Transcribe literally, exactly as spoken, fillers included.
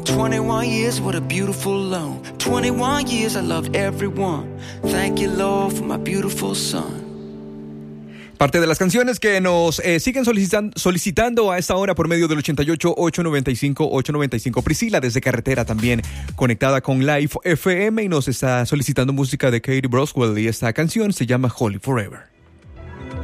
twenty-one years, what a beautiful loan. twenty-one years, I loved everyone. Thank you, Lord, for my beautiful son. Parte de las canciones que nos eh, siguen solicitan, solicitando a esta hora por medio del ochenta y ocho, ochocientos noventa y cinco, ochocientos noventa y cinco. Priscila desde carretera también conectada con Live F M y nos está solicitando música de Katie Broswell y esta canción se llama Holy Forever.